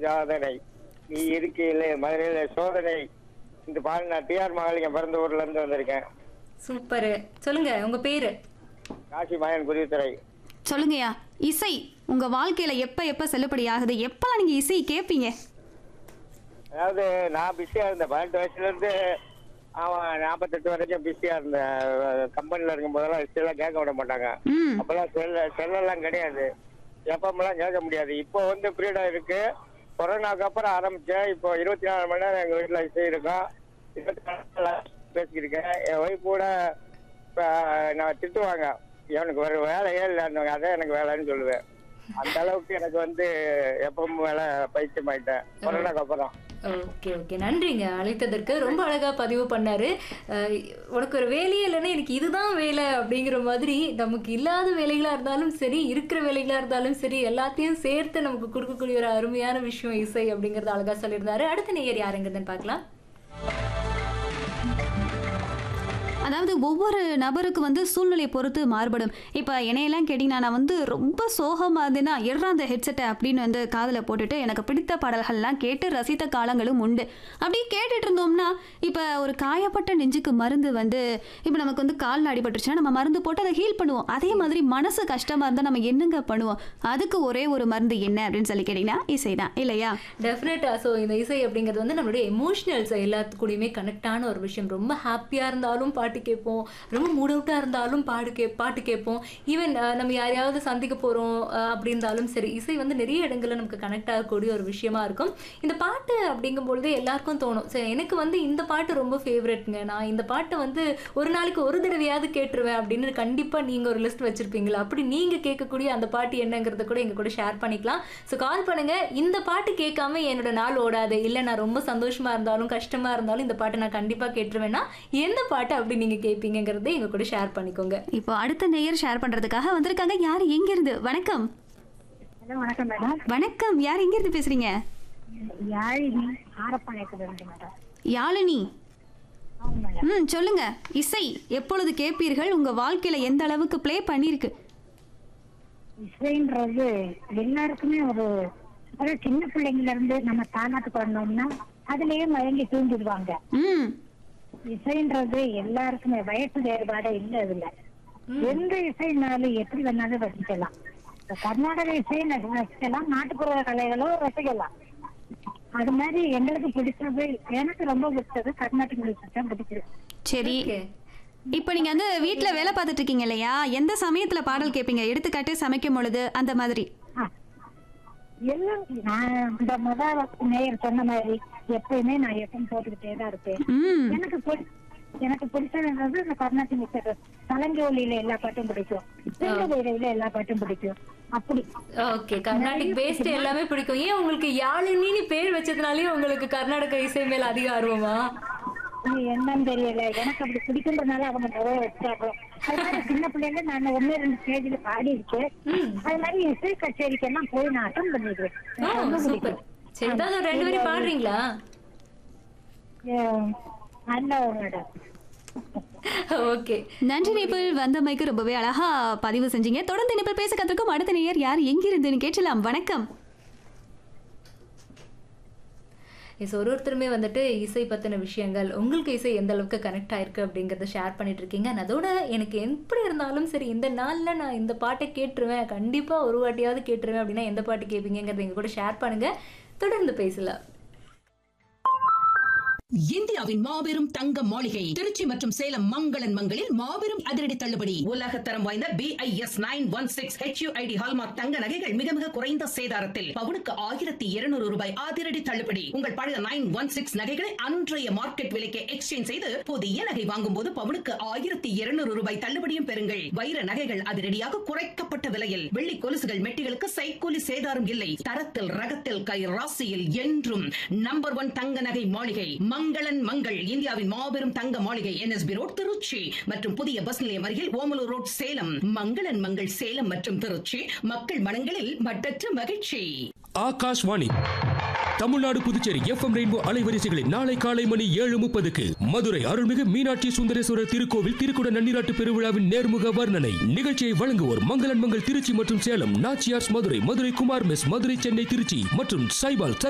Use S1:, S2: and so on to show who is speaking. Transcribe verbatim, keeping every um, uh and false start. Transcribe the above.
S1: சாதனை நீ இருக்கையிலே மதுரையில சோதனை இந்த பாடல் நான் டி ஆர் மகாலிங்கம் பிறந்த ஊர்ல இருந்து வந்திருக்கேன்.
S2: சூப்பர். சொல்லுங்க உங்க பேரு.
S1: காசி மாயன் குருவித்துறை.
S3: சொல்லுங்கய்யா, இசை உங்க வாழ்க்கையில எப்ப எப்ப செல்லுபடி ஆகுது? எப்பெல்லாம் நீங்க இசை கேட்பீங்க?
S1: அதாவது நான் பிஸியா இருந்தேன் பதினெட்டு வயசுல இருந்து அவன் நாற்பத்தெட்டு வரைக்கும் பிஸியா இருந்தேன். கம்பெனில இருக்கும் போதெல்லாம் இசையெல்லாம் கேட்க விட மாட்டாங்க.
S3: ம்
S1: அப்பெல்லாம் செல்ல செல்லெல்லாம் கிடையாது. எப்பமெல்லாம் கேட்க முடியாது. இப்போ வந்து ஃப்ரீடம் இருக்கு. கொரோனாக்கு அப்புறம் ஆரம்பிச்சேன். இப்போ இருபத்தி நாலு மணி நேரம் எங்க வீட்டுல இசை இருக்கும். இருபத்தி நாலு பேசிக்கிருக்கேன். என் ஒய்ஃப் கூட நான் திட்டுவாங்க, எனக்கு ஒரு வேலையே இல்லைன்னு. அதான் எனக்கு வேலைன்னு சொல்லுவேன். அந்த அளவுக்கு எனக்கு வந்து எப்பவும் வேலை பைத்தியம் ஆயிட்டேன் கொரோனாக்கு அப்புறம்.
S2: ஓகே ஓகே, நன்றிங்க அழைத்ததற்கு. ரொம்ப அழகா பதிவு பண்ணாரு. அஹ், உனக்கு ஒரு வேலையே இல்லைன்னா எனக்கு இதுதான் வேலை அப்படிங்கிற மாதிரி நமக்கு இல்லாத வேலைகளா இருந்தாலும் சரி, இருக்கிற வேலைகளா இருந்தாலும் சரி, எல்லாத்தையும் சேர்த்து நமக்கு கொடுக்கக்கூடிய ஒரு அருமையான விஷயம் இசை அப்படிங்கறது அழகா சொல்லியிருந்தாரு. அடுத்த நேயர் யாருங்கிறதுன்னு பார்க்கலாம்.
S3: அதாவது ஒவ்வொரு நபருக்கு வந்து சூழ்நிலையை பொறுத்து மாறுபடும். இப்போ என்னையெல்லாம் கேட்டிங்கன்னா, நான் வந்து ரொம்ப சோகமாக இருந்தேன்னா எட்ரா அந்த ஹெட்செட்டை அப்படின்னு வந்து காதில் போட்டுட்டு எனக்கு பிடித்த பாடல்கள்லாம் கேட்டு ரசித்த காலங்களும் உண்டு. அப்படியே கேட்டுட்டு இருந்தோம்னா, இப்போ ஒரு காயப்பட்ட நெஞ்சுக்கு மருந்து வந்து இப்போ நமக்கு வந்து காலில் அடிபட்டுருச்சுன்னா நம்ம மருந்து போட்டு அதை ஹீல் பண்ணுவோம். அதே மாதிரி மனசு கஷ்டமாக இருந்தால் நம்ம என்னங்க பண்ணுவோம்? அதுக்கு ஒரே ஒரு மருந்து என்ன அப்படின்னு சொல்லி கேட்டிங்கன்னா இசை தான், இல்லையா?
S2: டெஃபினட்டா. ஸோ இந்த இசை அப்படிங்கிறது வந்து நம்மளுடைய எமோஷனல்ஸ் எல்லாத்துக்கூடயுமே கனெக்டான ஒரு விஷயம். ரொம்ப ஹாப்பியாக இருந்தாலும் பாட்டு கேட்போம், ரொம்ப மூட் அவுட்டாக இருந்தாலும் பாடு கே பாட்டு கேட்போம். ஈவன் நம்ம யாரையாவது சந்திக்க போகிறோம் அப்படி இருந்தாலும் சரி, இசை வந்து நிறைய இடங்களில் நமக்கு கனெக்ட் ஆகக்கூடிய ஒரு விஷயமா இருக்கும். இந்த பாட்டு அப்படிங்கும்பொழுது எல்லாருக்கும் தோணும், சரி எனக்கு வந்து இந்த பாட்டு ரொம்ப ஃபேவரெட்ங்க, நான் இந்த பாட்டை வந்து ஒரு நாளைக்கு ஒரு தடவையாவது கேட்டுருவேன் அப்படின்னு கண்டிப்பாக நீங்கள் ஒரு லிஸ்ட் வச்சுருப்பீங்களா? அப்படி நீங்கள் கேட்கக்கூடிய அந்த பாட்டு என்னங்கிறத கூட எங்கள் கூட ஷேர் பண்ணிக்கலாம். ஸோ கால் பண்ணுங்கள். இந்த பாட்டு கேட்காம என்னோட நாள் ஓடாது, இல்லை நான் ரொம்ப சந்தோஷமாக இருந்தாலும் கஷ்டமாக இருந்தாலும் இந்த பாட்டை நான் கண்டிப்பாக கேட்டுருவேன்னா எந்த பாட்டு அப்படி நீங்கள் கேட்பீங்கிறத எங்க கூட ஷேர் பண்ணிக்கோங்க.
S3: இப்போ அடுத்த நேயர் ஷேர் பண்றதுக்காக வந்திருக்காங்க. யார் எங்க இருந்து? வணக்கம்.
S4: ஹலோ, வணக்கம் மேடம்.
S3: வணக்கம், யார் எங்க இருந்து பேசுறீங்க?
S4: யாழினி ஆரப்பாளையத்துல இருந்து மேடம்.
S3: யாழினி.
S4: ஆமா மேடம்.
S3: ம் சொல்லுங்க, இசை எப்பொழுது கேட்பீர்கள்? உங்க வாழ்க்கையில எந்த அளவுக்கு ப்ளே பண்ணிருக்கு?
S4: இசைன்றது எல்லாருக்குமே ஒரு அதாவது சின்ன பிள்ளைங்கள இருந்து நம்ம தானாட்டுக்கு வந்தோம்னா அதுலயே மயங்கி தூண்டிடுவாங்க.
S3: ம்
S4: இசைன்றது எல்லாருக்குமே வயசு வேறுபாடே இல்லை. அதுல எந்த இசைனாலும் எப்படி வேணாலும் ரசிக்கலாம். கர்நாடக இசையை ரசிக்கலாம், நாட்டுப்புற கலைகளும் ரசிக்கலாம். அது மாதிரி எங்களுக்கு பிடிச்சது, எனக்கு ரொம்ப பிடிச்சது கர்நாடக மியூசிக் தான் பிடிச்சது.
S3: சரி, இப்போ நீங்க வந்து வீட்டுல வேலை பார்த்துட்டு இருக்கீங்க இல்லையா? எந்த சமயத்துல பாடல் கேட்பீங்க? எடுத்துக்காட்டு சமைக்கும் பொழுது அந்த மாதிரி?
S4: எல்லாம் நான் இந்த முதல் நேயர் சொன்ன மாதிரி எப்பயுமே நான் எப்பவும் போட்டுக்கிட்டே தான் இருப்பேன்.
S3: ம்
S4: எனக்கு பிடி- எனக்கு பிடிச்சதுன்றது இந்த கர்நாடக மியூசிக். சலங்கோலியில எல்லா பாட்டும் பிடிக்கும், சிங்கவேலையில எல்லா பாட்டும் பிடிக்கும். அப்படி
S2: ஓகே, கர்நாடிக் பேஸ்ட் எல்லாமே பிடிக்கும். ஏன் உங்களுக்கு யாழினின்னு பேர் வச்சதுனாலே உங்களுக்கு கர்நாடக இசை மேல அதிக ஆர்வமா?
S4: இது என்னன்னு தெரியல, எனக்கு அப்படி பிடிக்குன்றதுனால அவங்க நிறைய வச்சாங்க. அது மாதிரி சின்ன பிள்ளைங்க நான் ஒண்ணு ரெண்டு ஸ்டேஜ்ல பாடி இருக்கேன். அது மாதிரி இசை கச்சேரிக்கு எல்லாம் போய் நான் அட்டன் பண்ணிடுவேன். எனக்கு ரொம்ப
S2: சூப்பர்.
S4: பிடிக்கும்.
S2: சரி, ஏதாவது ஒரு ரெண்டு பேரும் பாடுறீங்களா?
S4: அஹ் நல்ல மேடம்.
S2: ஓகே,
S3: நன்றி நேபிள், வந்தமைக்கு ரொம்பவே அழகா பதிவு செஞ்சீங்க. தொடர்ந்து நேபிள் பேச கத்திருக்கும் அடுத்த நேயர் யார் எங்கிருந்துன்னு கேட்கலாம். வணக்கம்.
S2: எஸ், ஒரு ஒருத்தருமே வந்துட்டு இசை பற்றின விஷயங்கள், உங்களுக்கு இசை எந்த அளவுக்கு கனெக்ட் ஆயிருக்கு அப்படிங்கிறத ஷேர் பண்ணிட்டு இருக்கீங்க. அதோட எனக்கு எப்படி இருந்தாலும் சரி இந்த நாளில் நான் இந்த பாட்டை கேட்டுருவேன், கண்டிப்பாக ஒரு வாட்டியாவது கேட்டுருவேன் அப்படின்னா எந்த பாட்டு கேட்பீங்கிறத எங்க கூட ஷேர் பண்ணுங்க. தொடர்ந்து பேசலாம்.
S5: இந்தியாவின் மாபெரும் தங்க மாளிகை திருச்சி மற்றும் சேலம் மங்களன் மங்களில் மாபெரும் அதிரடி தள்ளுபடி. உலகத்தரம் வாய்ந்த B I S nine one six H you I D hallmark தங்க நகைகள் மிக மிக குறைந்த சேதாரத்தில் பவுனுக்கு ஆயிரத்தி இருநூறு ரூபாய் அதிரடி தள்ளுபடி. உங்கள் பழைய நைன் ஒன் சிக்ஸ் நகைகளை அன்றைய மார்க்கெட் விலைக்கு எக்ஸ்சேஞ்ச் செய்து புதிய நகை வாங்கும் போது பவுனுக்கு ஆயிரத்தி இருநூறு ரூபாய் தள்ளுபடியும் பெறுங்கள். வைர நகைகள் அதிரடியாக குறைக்கப்பட்ட விலையில், வெள்ளி கொலுசுகள் மெட்டிகளுக்கு சைக்கூலி சேதாரம் இல்லை. தரத்தில் ரகத்தில் கை ராசியில் என்றும் நம்பர் ஒன் தங்க நகை மாளிகை மங்களன் மங்கள். இந்தியாவின் மாபெரும் தங்க மாளிகை N S B road Trichy மற்றும் புதிய பஸ் நிலையம் அருகில் ஓமலூர் ரோட் சேலம். மங்களன் மங்கள் சேலம் மற்றும் திருச்சி, மக்கள் மனங்களில் மட்டற்ற மகிழ்ச்சி.
S6: Akashvani Tamil Nadu Puducherry F M rainbow அலைவரிசைகளில் நாளை காலை மணி ஏழு முப்பதுக்கு மதுரை அருள்மிகு மீனாட்சி சுந்தரேஸ்வரர் திருக்கோவில் திருக்குட நன்னிராட்டு பெருவிழாவின் நேர்முக வர்ணனை நிகழ்ச்சியை வழங்குவோர் மங்களன் மங்கள் திருச்சி மற்றும் சேலம், நாச்சியார்ஸ் மதுரை, மதுரை குமார் மெஸ், மதுரை சென்னை திருச்சி மற்றும் சைபால்